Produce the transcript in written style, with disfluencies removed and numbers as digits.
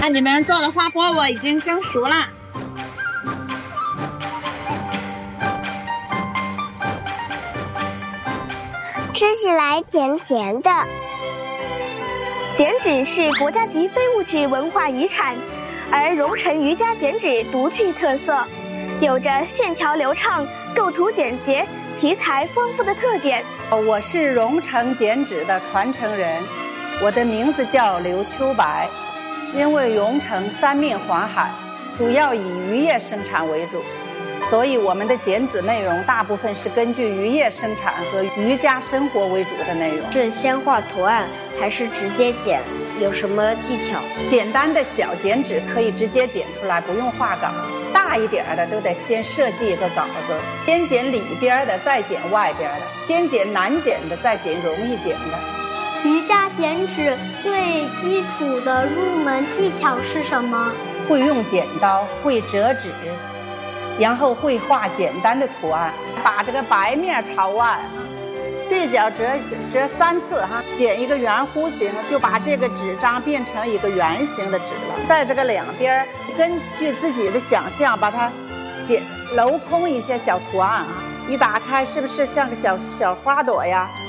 那你们做的花波我已经蒸熟了。 吃起来甜甜的。 剪纸是国家级非物质文化遗产，而蓉城瑜伽剪纸独具特色，有着线条流畅、构图简洁、题材丰富的特点。 我是蓉城剪纸的传承人，我的名字叫刘秋白。因为蓉城三面环海，主要以渔业生产为主，所以我们的剪纸内容大部分是根据渔业生产和渔家生活为主的内容。 是先画图案还是直接剪？有什么技巧？ 简单的小剪纸可以直接剪出来，不用画稿。大一点的都得先设计一个稿子，先剪里边的，再剪外边的，先剪难剪的，再剪容易剪的。 瑜伽剪纸最基础的入门技巧是什么？ 会用剪刀，会折纸，然后会画简单的图案，把这个白面朝外，对角折3次哈，剪一个圆弧形，就把这个纸张变成一个圆形的纸了。在这个两边，根据自己的想象，把它镂空一些小图案啊，一打开是不是像个小花朵呀？